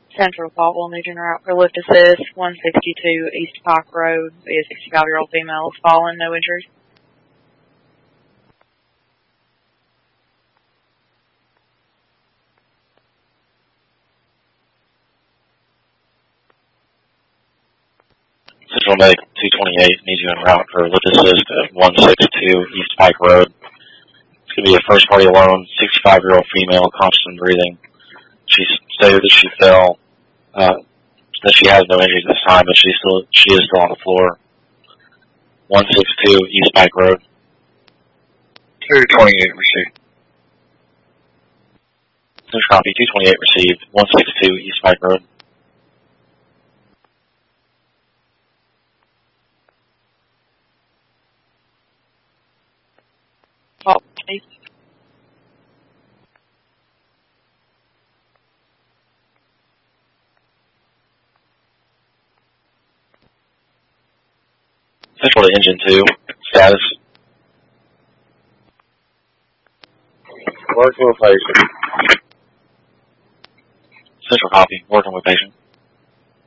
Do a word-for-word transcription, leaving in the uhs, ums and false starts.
Central call will need en route for lift assist, one sixty-two East Pike Road. Be a sixty-five-year-old female has fallen, no injuries. Central Medic two twenty-eight needs you en route for lift assist at one sixty-two East Pike Road. It's going to be a first party alone, sixty-five-year-old female, conscious and breathing. She stated that she fell, uh, that she has no injuries this time, but she's still, she is still on the floor. one sixty-two East Pike Road. two twenty-eight received. Central copy, two twenty-eight received, one sixty-two East Pike Road. Call, please. Central to engine two, status. Working with patient. Central copy, working with patient.